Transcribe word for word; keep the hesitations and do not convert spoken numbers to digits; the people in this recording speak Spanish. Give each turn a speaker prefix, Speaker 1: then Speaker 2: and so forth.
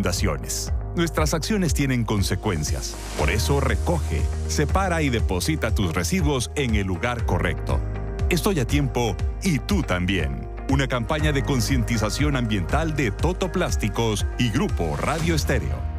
Speaker 1: inundaciones. Nuestras acciones tienen consecuencias. Por eso recoge, separa y deposita tus residuos en el lugar correcto. Estoy a tiempo y tú también. Una campaña de concientización ambiental de Toto Plásticos y Grupo Radio Estéreo.